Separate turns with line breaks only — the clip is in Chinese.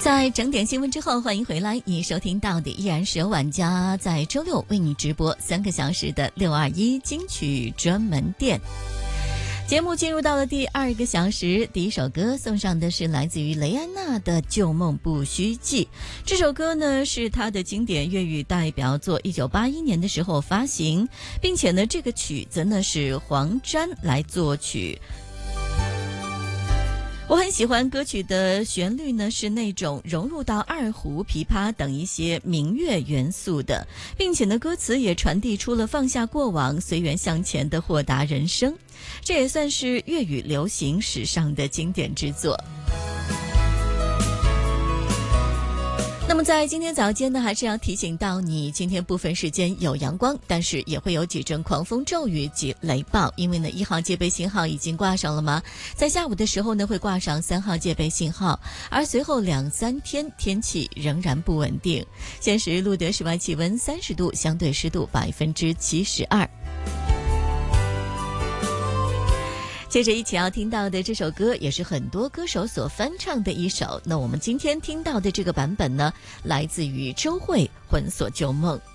在整点新闻之后，欢迎回来。你收听到的依然是由晚家在周六为你直播3个小时的621金曲专门店。节目进入到了第2个小时，第一首歌送上的是来自于雷安娜的《旧梦不须记》。这首歌呢是她的经典粤语代表作，1981年的时候发行，并且呢这个曲子呢是黄沾来作曲。我很喜欢歌曲的旋律呢，是那种融入到二胡、琵琶等一些民乐元素的，并且呢，歌词也传递出了放下过往、随缘向前的豁达人生。这也算是粤语流行史上的经典之作。那么在今天早间呢，还是要提醒到你，今天部分时间有阳光，但是也会有几阵狂风骤雨及雷暴，因为呢1号戒备信号已经挂上了吗？在下午的时候呢会挂上3号戒备信号，而随后2-3天天气仍然不稳定。现时录得室外气温30度，相对湿度72%。接着一起要听到的这首歌也是很多歌手所翻唱的一首，那我们今天听到的这个版本呢，来自于周蕙《魂锁旧梦》。